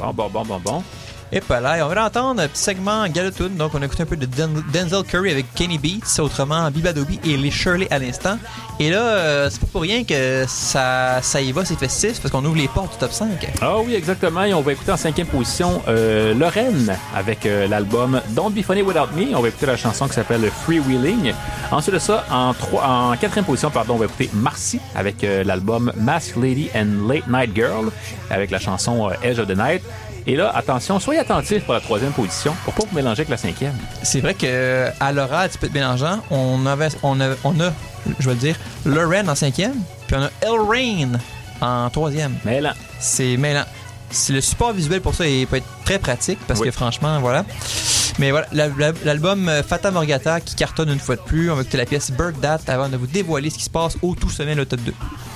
Bon. Et pas là, on va entendre un petit segment Galatune. Donc, on a écouté un peu de Denzel Curry avec Kenny Beats, autrement Bibadobi et les Shirley à l'instant. Et là, c'est pas pour rien que ça y va, c'est festif, parce qu'on ouvre les portes du top 5. Ah oui, exactement. Et on va écouter en 5e position Lorraine avec l'album Don't Be Funny Without Me. On va écouter la chanson qui s'appelle Freewheeling. Ensuite de ça, en 4e position, on va écouter Marcy avec l'album Masked Lady and Late Night Girl avec la chanson Edge of the Night. Et là, attention, soyez attentifs pour la 3e position pour pas vous mélanger avec la 5e. C'est vrai qu'à l'oral, c'est peut-être mélangeant. On a, je vais le dire, Lorraine en 5e, puis on a Elrain en 3e. Mêlant. C'est mêlant. Le support visuel pour ça peut être très pratique parce que franchement, voilà. Mais voilà, l'album Fata Morgata qui cartonne une fois de plus. On va écouter la pièce Burk That avant de vous dévoiler ce qui se passe au tout sommet, le top 2.